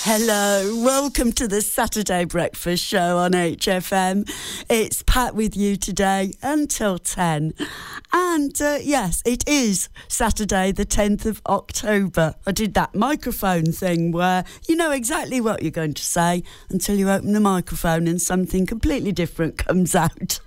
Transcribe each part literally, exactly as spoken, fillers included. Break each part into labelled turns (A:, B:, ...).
A: Hello, welcome to the Saturday Breakfast Show on H F M. It's Pat with you today until ten. And uh, yes, it is Saturday the tenth of October. I did that microphone thing where you know exactly what you're going to say until you open the microphone and something completely different comes out.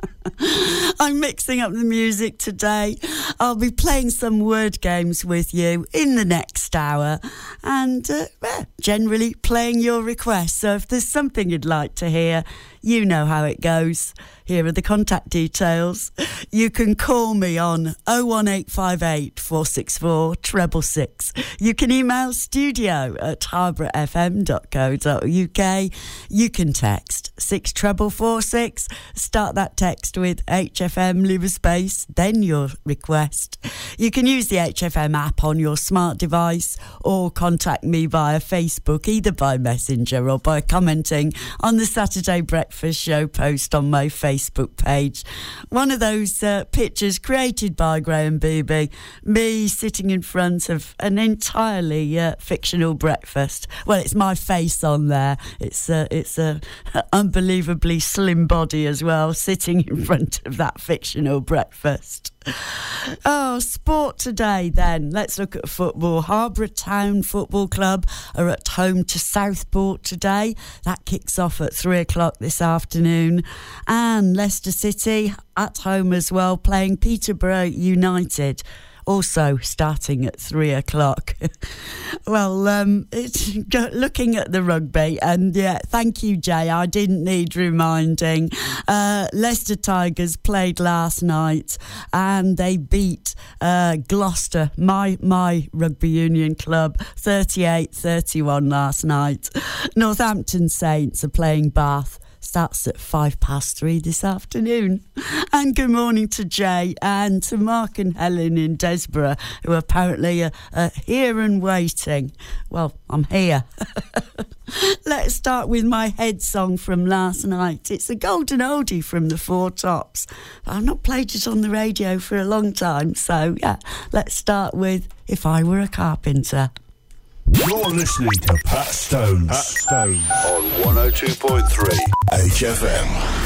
A: I'm mixing up the music today. I'll be playing some word games with you in the next hour and uh, well, generally playing your requests. So if there's something you'd like to hear, you know how it goes. Here are the contact details. You can call me on oh one eight five eight, four six four, six six six. You can email studio at harborough f m dot co dot u k. You can text six four four six. Start that text with H F M, leave a space, then your request. You can use the H F M app on your smart device or contact me via Facebook, either by Messenger or by commenting on the Saturday Breakfast Show post on my Facebook page. One of those uh, pictures created by Graham Beebe, me sitting in front of an entirely uh, fictional breakfast. Well, it's my face on there. It's a, it's a unbelievably slim body as well, sitting in front of that fictional breakfast. Oh, sport today then. Let's look at football. Harborough Town Football Club are at home to Southport today. That kicks off at three o'clock this afternoon. And Leicester City at home as well, playing Peterborough United. Also starting at three o'clock. Well, um, it's looking at the rugby, and yeah, thank you, Jay. I didn't need reminding. Uh, Leicester Tigers played last night, and they beat uh, Gloucester, my my rugby union club, thirty-eight thirty-one last night. Northampton Saints are playing Bath. Starts at five past three this afternoon. And good morning to Jay and to Mark and Helen in Desborough, who apparently are, are here and waiting. Well, I'm here. Let's start with my head song from last night. It's a golden oldie from the Four Tops. I've not played it on the radio for a long time, so yeah, let's start with If I Were a Carpenter.
B: You're listening to Pat Stones. Pat Stones
C: on one oh two point three
B: H F M.